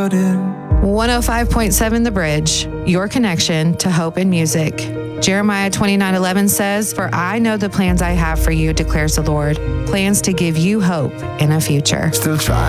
garden. 105.7 The Bridge, your connection to hope and music. Jeremiah 29:11 says, "For I know the plans I have for you, declares the Lord, plans to give you hope in a future." Still trying.